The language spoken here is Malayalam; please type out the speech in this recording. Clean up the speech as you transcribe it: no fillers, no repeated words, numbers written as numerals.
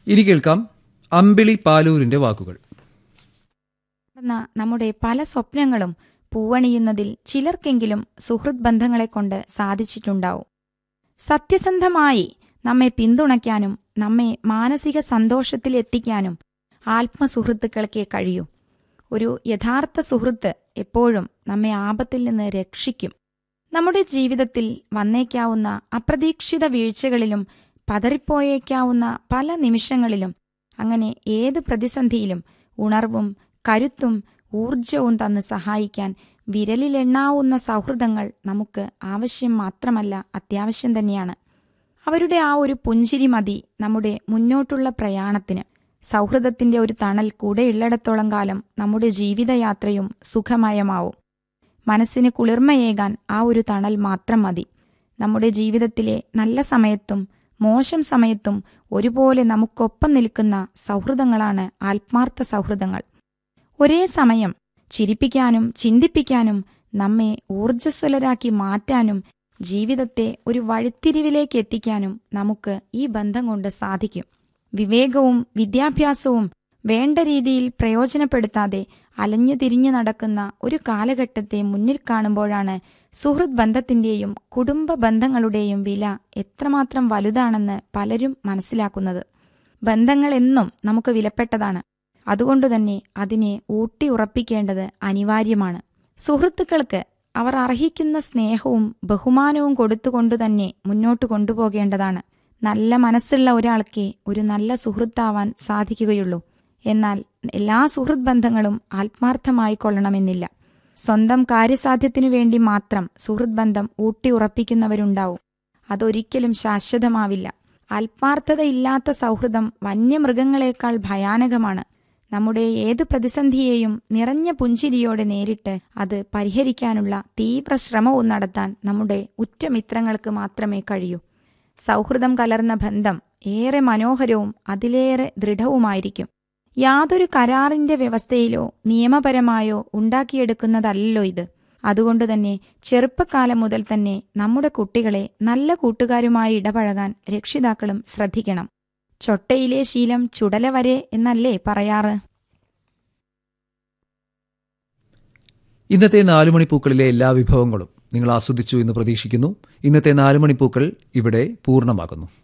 ഇനി കേൾക്കാം അമ്പിളി പാലൂരിന്റെ വാക്കുകൾ. നമ്മുടെ പല സ്വപ്നങ്ങളും പൂവണിയുന്നതിൽ ചിലർക്കെങ്കിലും സുഹൃത് ബന്ധങ്ങളെക്കൊണ്ട് സാധിച്ചിട്ടുണ്ടാവും. സത്യസന്ധമായി നമ്മെ പിന്തുണയ്ക്കാനും നമ്മെ മാനസിക സന്തോഷത്തിലെത്തിക്കാനും ആത്മസുഹൃത്തുക്കൾക്കേ കഴിയൂ. ഒരു യഥാർത്ഥ സുഹൃത്ത് എപ്പോഴും നമ്മെ ആപത്തിൽ നിന്ന് രക്ഷിക്കും. നമ്മുടെ ജീവിതത്തിൽ വന്നേക്കാവുന്ന അപ്രതീക്ഷിത വീഴ്ചകളിലും പതറിപ്പോയേക്കാവുന്ന പല നിമിഷങ്ങളിലും അങ്ങനെ ഏത് പ്രതിസന്ധിയിലും ഉണർവും കരുത്തും ഊർജവും തന്ന് സഹായിക്കാൻ വിരലിലെണ്ണാവുന്ന സൗഹൃദങ്ങൾ നമുക്ക് ആവശ്യം മാത്രമല്ല, അത്യാവശ്യം തന്നെയാണ്. അവരുടെ ആ ഒരു പുഞ്ചിരി മതി നമ്മുടെ മുന്നോട്ടുള്ള പ്രയാണത്തിന്. സൗഹൃദത്തിന്റെ ഒരു തണൽ കൂടെയുള്ളിടത്തോളം കാലം നമ്മുടെ ജീവിതയാത്രയും സുഖമയമാവും. മനസ്സിന് കുളിർമയേകാൻ ആ ഒരു തണൽ മാത്രം മതി. നമ്മുടെ ജീവിതത്തിലെ നല്ല സമയത്തും മോശം സമയത്തും ഒരുപോലെ നമുക്കൊപ്പം നിൽക്കുന്ന സൗഹൃദങ്ങളാണ് ആത്മാർത്ഥ സൗഹൃദങ്ങൾ. ഒരേ സമയം ചിരിപ്പിക്കാനും ചിന്തിപ്പിക്കാനും നമ്മെ ഊർജ്ജസ്വലരാക്കി മാറ്റാനും ജീവിതത്തെ ഒരു വഴിത്തിരിവിലേക്ക് എത്തിക്കാനും നമുക്ക് ഈ ബന്ധം കൊണ്ട് സാധിക്കും. വിവേകവും വിദ്യാഭ്യാസവും വേണ്ട രീതിയിൽ പ്രയോജനപ്പെടുത്താതെ അലഞ്ഞു തിരിഞ്ഞു നടക്കുന്ന ഒരു കാലഘട്ടത്തെ മുന്നിൽ കാണുമ്പോഴാണ് സുഹൃത് ബന്ധത്തിന്റെയും കുടുംബ ബന്ധങ്ങളുടെയും വില എത്രമാത്രം വലുതാണെന്ന് പലരും മനസ്സിലാക്കുന്നത്. ബന്ധങ്ങൾ എന്നും നമുക്ക് വിലപ്പെട്ടതാണ്. അതുകൊണ്ടുതന്നെ അതിനെ ഊട്ടിയുറപ്പിക്കേണ്ടത് അനിവാര്യമാണ്. സുഹൃത്തുക്കൾക്ക് അവർ അർഹിക്കുന്ന സ്നേഹവും ബഹുമാനവും കൊടുത്തുകൊണ്ടുതന്നെ മുന്നോട്ട് കൊണ്ടുപോകേണ്ടതാണ്. നല്ല മനസ്സുള്ള ഒരാൾക്കേ ഒരു നല്ല സുഹൃത്താവാൻ സാധിക്കുകയുള്ളൂ. എന്നാൽ എല്ലാ സുഹൃത് ബന്ധങ്ങളും ആത്മാർത്ഥമായി കൊള്ളണമെന്നില്ല. സ്വന്തം കാര്യസാധ്യത്തിനു വേണ്ടി മാത്രം സുഹൃത് ബന്ധം ഊട്ടിയുറപ്പിക്കുന്നവരുണ്ടാവും. അതൊരിക്കലും ശാശ്വതമാവില്ല. ആത്മാർത്ഥതയില്ലാത്ത സൗഹൃദം വന്യമൃഗങ്ങളെക്കാൾ ഭയാനകമാണ്. നമ്മുടെ ഏത് പ്രതിസന്ധിയെയും നിറഞ്ഞ പുഞ്ചിരിയോടെ നേരിട്ട് അത് പരിഹരിക്കാനുള്ള തീവ്ര ശ്രമവും നടത്താൻ നമ്മുടെ ഉറ്റമിത്രങ്ങൾക്ക് മാത്രമേ കഴിയൂ. സൗഹൃദം കലർന്ന ബന്ധം ഏറെ മനോഹരവും അതിലേറെ ദൃഢവുമായിരിക്കും. യാതൊരു കരാറിന്റെ വ്യവസ്ഥയിലോ നിയമപരമായോ ഉണ്ടാക്കിയെടുക്കുന്നതല്ലോ ഇത്. അതുകൊണ്ടുതന്നെ ചെറുപ്പകാലം മുതൽ തന്നെ നമ്മുടെ കുട്ടികളെ നല്ല കൂട്ടുകാരുമായി ഇടപഴകാൻ രക്ഷിതാക്കളും ശ്രദ്ധിക്കണം. ചൊട്ടയിലെ ശീലം ചുടല വരെ എന്നല്ലേ പറയാറ്? ഇന്നത്തെ 4 മണിപ്പൂക്കളിലെ എല്ലാ വിഭവങ്ങളും നിങ്ങൾ ആസ്വദിച്ചു എന്ന് പ്രതീക്ഷിക്കുന്നു. ഇന്നത്തെ 4 മണിപ്പൂക്കൾ ഇവിടെ പൂർണ്ണമാകുന്നു.